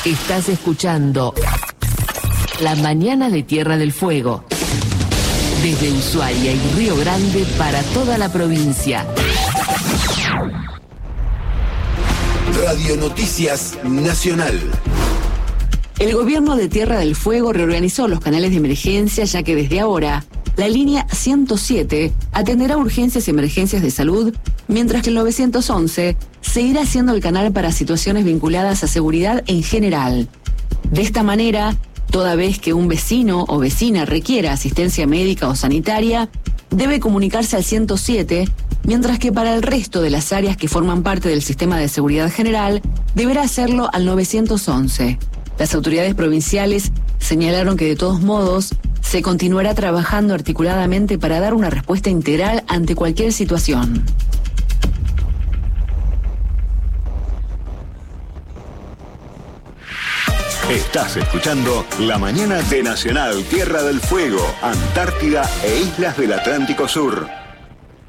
Estás escuchando La Mañana de Tierra del Fuego. Desde Ushuaia y Río Grande para toda la provincia. Radio Noticias Nacional. El gobierno de Tierra del Fuego reorganizó los canales de emergencia, ya que desde ahora la línea 107 atenderá urgencias y emergencias de salud, mientras que el 911 seguirá siendo el canal para situaciones vinculadas a seguridad en general. De esta manera, toda vez que un vecino o vecina requiera asistencia médica o sanitaria, debe comunicarse al 107, mientras que para el resto de las áreas que forman parte del sistema de seguridad general, deberá hacerlo al 911. Las autoridades provinciales señalaron que de todos modos se continuará trabajando articuladamente para dar una respuesta integral ante cualquier situación. Estás escuchando La Mañana de Nacional Tierra del Fuego, Antártida e Islas del Atlántico Sur.